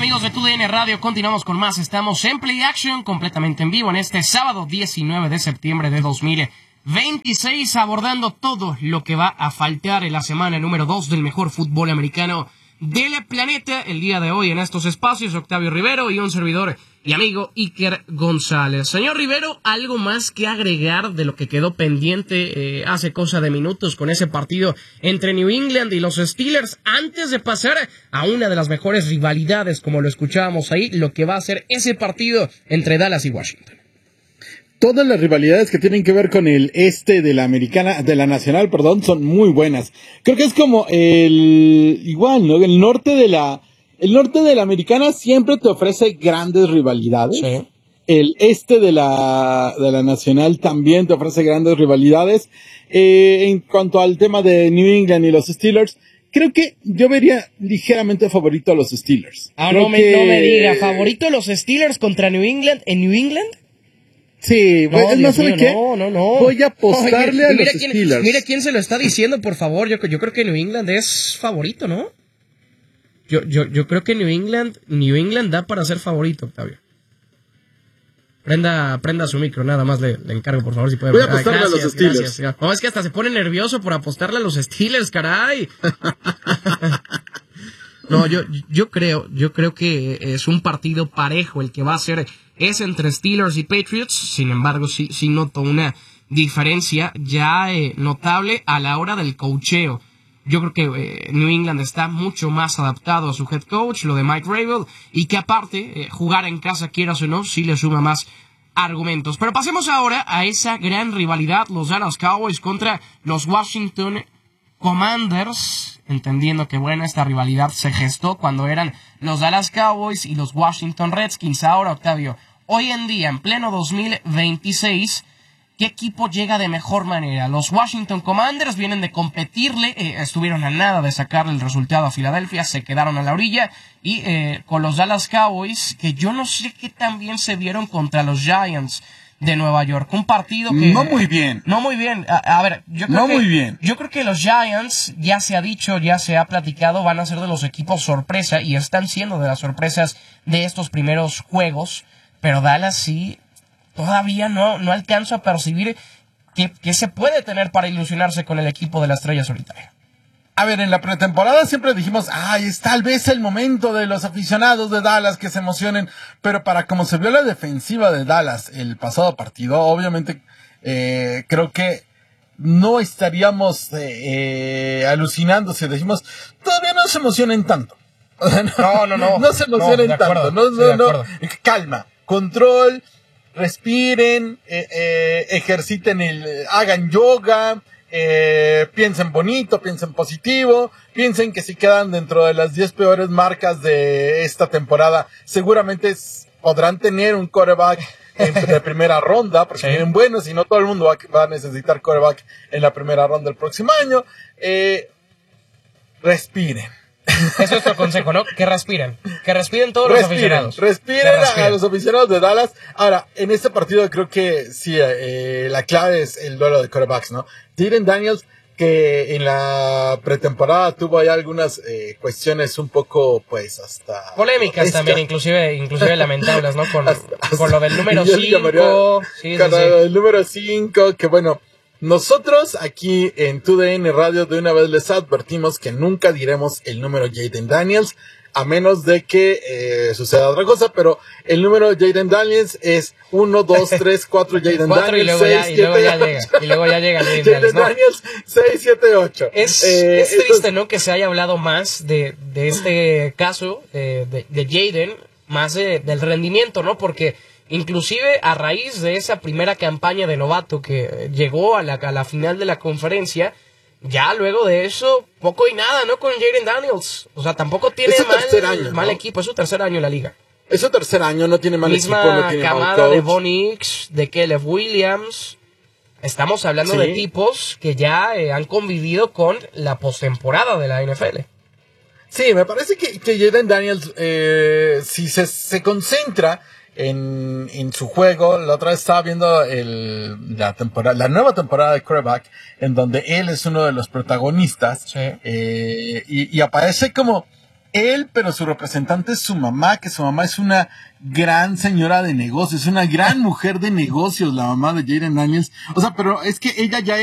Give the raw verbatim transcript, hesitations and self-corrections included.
amigos de T U D N Radio? Continuamos con más. Estamos en Play Action, completamente en vivo, en este sábado diecinueve de septiembre de dos mil veintiséis, abordando todo lo que va a faltar en la semana número dos del mejor fútbol americano del planeta. El día de hoy en estos espacios, Octavio Rivero y un servidor y amigo Iker González. Señor Rivero, ¿algo más que agregar de lo que quedó pendiente eh, hace cosa de minutos con ese partido entre New England y los Steelers, antes de pasar a una de las mejores rivalidades, como lo escuchábamos ahí, lo que va a ser ese partido entre Dallas y Washington? Todas las rivalidades que tienen que ver con el este de la americana, de la nacional, perdón, son muy buenas. Creo que es como el, igual, ¿no? El norte de la, el norte de la americana siempre te ofrece grandes rivalidades. Sí. El este de la, de la nacional también te ofrece grandes rivalidades. Eh, en cuanto al tema de New England y los Steelers, creo que yo vería ligeramente favorito a los Steelers. Ah, no me, que... no me diga, favorito a los Steelers contra New England en New England. Sí, no, voy, no sabe qué. No, no, no. Voy a apostarle Oye, a los quién, Steelers. Mira quién se lo está diciendo, por favor. Yo, yo creo que New England es favorito, ¿no? Yo, yo, yo creo que New England, New England da para ser favorito, Octavio. Prenda, prenda su micro, nada más le, le encargo, por favor, si puede. Voy a apostarle ah, gracias, a los Steelers. Gracias. No, es que hasta se pone nervioso por apostarle a los Steelers, caray. No, yo, yo creo, yo creo que es un partido parejo el que va a ser, es entre Steelers y Patriots. Sin embargo, sí, sí noto una diferencia ya eh, notable a la hora del coacheo. Yo creo que eh, New England está mucho más adaptado a su head coach, lo de Mike Vrabel, y que aparte, eh, jugar en casa, quieras o no, sí le suma más argumentos. Pero pasemos ahora a esa gran rivalidad, los Dallas Cowboys contra los Washington Commanders, entendiendo que, bueno, esta rivalidad se gestó cuando eran los Dallas Cowboys y los Washington Redskins. Ahora, Octavio, hoy en día, en pleno dos mil veintiséis, ¿qué equipo llega de mejor manera? Los Washington Commanders vienen de competirle, eh, estuvieron a nada de sacarle el resultado a Filadelfia, se quedaron a la orilla, y eh, con los Dallas Cowboys, que yo no sé qué tan bien se vieron contra los Giants de Nueva York, un partido que... No muy bien. No muy bien. A, a ver, yo creo no que... muy bien. Yo creo que los Giants, ya se ha dicho, ya se ha platicado, van a ser de los equipos sorpresa, y están siendo de las sorpresas de estos primeros juegos, pero Dallas sí, todavía no, no alcanzo a percibir qué, qué se puede tener para ilusionarse con el equipo de la estrella solitaria. A ver, en la pretemporada siempre dijimos, ay, es tal vez el momento de los aficionados de Dallas que se emocionen, pero para como se vio la defensiva de Dallas el pasado partido, obviamente eh, creo que no estaríamos eh, eh, alucinando si decimos, todavía no se emocionen tanto. No, no, no. No se emocionen no, tanto. No, no, no. Calma, control, respiren, eh, eh, ejerciten el, hagan yoga. Eh, piensen bonito, piensen positivo, piensen que si quedan dentro de las diez peores marcas de esta temporada, seguramente podrán tener un quarterback de primera ronda, porque sí. Vienen buenos y no todo el mundo va, va a necesitar quarterback en la primera ronda del próximo año. Eh, respiren. Eso es nuestro consejo, ¿no? Que respiren. Que respiren todos respiren, los aficionados. Respiren, respiren a los aficionados de Dallas. Ahora, en este partido creo que sí, eh, la clave es el duelo de quarterbacks, ¿no? Jaden Daniels, que en la pretemporada tuvo ahí algunas eh, cuestiones un poco, pues, hasta... polémicas esta... también, inclusive inclusive lamentables, ¿no? Con, hasta, hasta, con lo del número cinco. Sí, con sí, el sí. número cinco, que bueno... Nosotros aquí en T U D N Radio de una vez les advertimos que nunca diremos el número Jaden Daniels, a menos de que eh, suceda otra cosa, pero el número Jaden Daniels es uno, dos, tres, cuatro Jaden Daniels, seis, siete, ocho. Y luego ya llega Jaden Daniels, ¿no? Daniels, seis, siete, ocho. Es, eh, es triste, entonces... ¿no? Que se haya hablado más de, de este caso de, de, de Jaden, más de, del rendimiento, ¿no? Porque... inclusive a raíz de esa primera campaña de novato que llegó a la, a la final de la conferencia, ya luego de eso, poco y nada, ¿no? Con Jaden Daniels. O sea, tampoco tiene mal, año, mal ¿no? equipo. Es su tercer año en la liga. Es su tercer año, no tiene mal Misma equipo, no tiene camada mal coach. De Von Hicks, de Caleb Williams. Estamos hablando sí. de tipos que ya eh, han convivido con la postemporada de la N F L. Sí, me parece que, que Jaden Daniels, eh, si se, se concentra... En, en su juego, la otra vez estaba viendo el, la temporada, la nueva temporada de quarterback, en donde él es uno de los protagonistas, sí. eh, y, y aparece como, él, pero su representante es su mamá, que su mamá es una gran señora de negocios, una gran mujer de negocios, la mamá de Jayden Daniels. O sea, pero es que ella ya